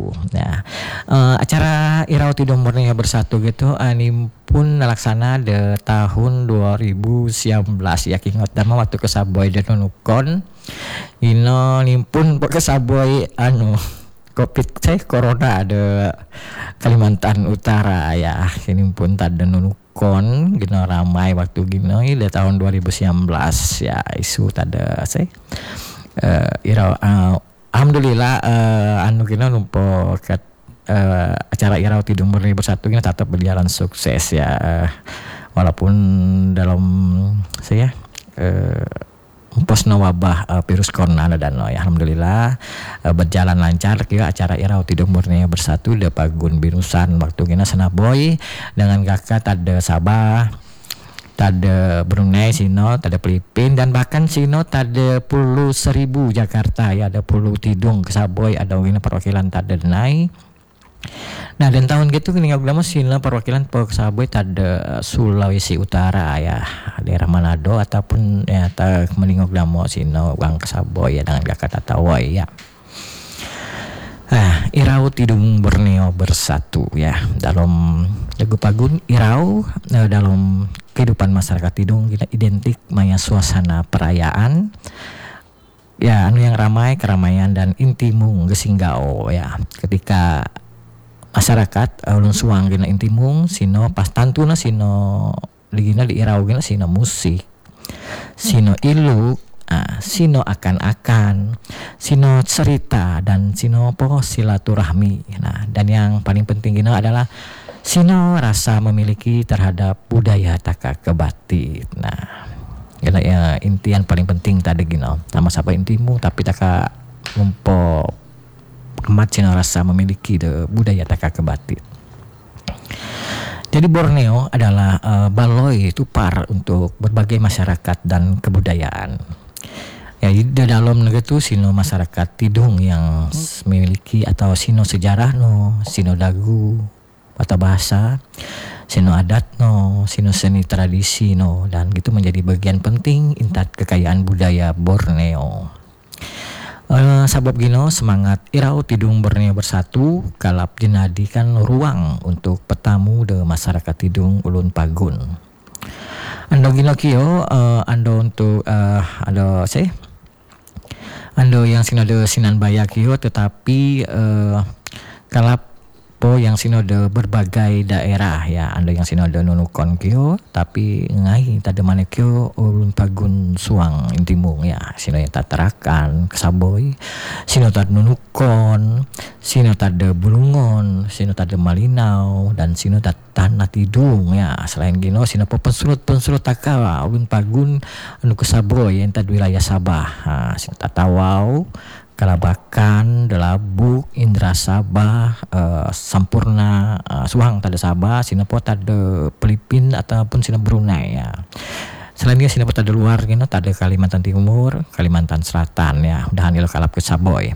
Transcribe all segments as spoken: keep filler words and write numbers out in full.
Bersatu. Nah, uh, acara Irau Tidung Borneo Bersatu gitu anim pun laksana de tahun dua ribu sembilan belas ya kingot dama waktu ke Saboy dan nunukon ino nimpun ke Saboy anu Covid saya corona ada Kalimantan Utara ya ini pun tadi nunukon gino ramai waktu gino ini tahun dua ribu sembilan belas ya isu tada saya uh, Irau uh, alhamdulillah uh, anu gino numpo kat uh, acara Irau Tidung Borneo Bersatu ini tetap berjalan sukses ya uh, walaupun dalam saya uh, posno wabah uh, virus corona dan no, ya alhamdulillah uh, berjalan lancar kira acara Irau Tidung Borneo Bersatu de pagun binusan waktu gina Senaboy dengan kakak tade Sabah tade Brunei Sino tade Filipina dan bahkan Sino tade Pulau Seribu Jakarta ya ada Pulau Tidung ke Saboy ada gina perwakilan tade Denai. Nah dan tahun gitu kini ngagulama sila perwakilan Pok Saboy tada Sulawesi Utara ya daerah Manado ataupun ya ta meningok damo sino Bang Saboy ya dengan kakak Tatawai ya. Ah, Irau Tidung Borneo Bersatu ya dalam lagu pagun Irau eh, dalam kehidupan masyarakat Tidung kita identik maya suasana perayaan ya anu yang ramai keramaian dan intimung gesinggao ya ketika masyarakat ulun suang gina intimung sino pas tantuna sino digina di Irau gina sino musik sino ilu ah, sino akan-akan sino cerita dan sino po silaturahmi. Nah dan yang paling penting gina adalah sino rasa memiliki terhadap budaya taka kebati. Nah gina ya intian paling penting tadi gina sama siapa intimung tapi taka mempo kemat sino rasa memiliki de budaya taka kebatin. Jadi Borneo adalah uh, baloi tupar untuk berbagai masyarakat dan kebudayaan. Ya di dalam negeri itu sino masyarakat Tidung yang memiliki atau sino sejarah no, sino dagu atau bahasa, sino adat no, sino seni tradisi no dan gitu menjadi bagian penting intat kekayaan budaya Borneo. Uh, sabab gino semangat Irau Tidung Borneo Bersatu kalap jenadikan ruang untuk petamu de masyarakat Tidung ulun pagun. Ando gino kio uh, ando untuk uh, ando saya ando yang sinode sinan baya kio tetapi uh, kalap po yang sinode berbagai daerah ya ando yang sinode nunukon kio tapi ngai tade mane kio ulun pagun suang intimung ya sino yang tatarakan kesaboy sino tade nunukon sino tade bulungon sino tade malinau dan sino tade tanah Tidung ya selain gino sino po pensurut pensurut taka ulun pagun anu kesaboy yang tade wilayah Sabah ha, sino tatawau Kalabakan, Delabuk, Indra Sabah, uh, Sampurna, uh, Suhang tada Sabah, Sinapo tada Filipina ataupun Sina Brunei ya. Selain itu Sinapo tada luar gitu, tada Kalimantan Timur, Kalimantan Selatan ya. Udahan ilo kalap ke Saboy.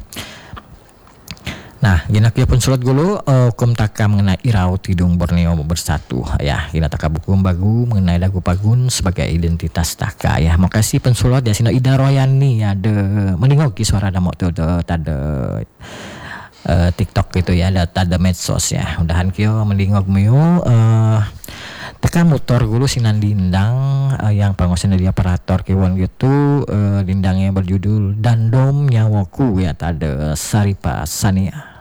Nah, gina kia pun surat gulu uh, kum taka mengenai Irau Tidung Borneo Bersatu ya. Gina taka buku bagu mengenai dagu pagun sebagai identitas taka ya. Makasih pensulat ya sino Ida Royani ya de mendengoki suara damo tu de tade uh, TikTok gitu ya, ada tade medsos ya. Udahan kio mendingog meo uh, teka motor gulu sinan lindang uh, yang pangosen dari operator kiwon gitu uh, lindangnya berjudul Dandom Nyawaku ya tade Saripa Sania.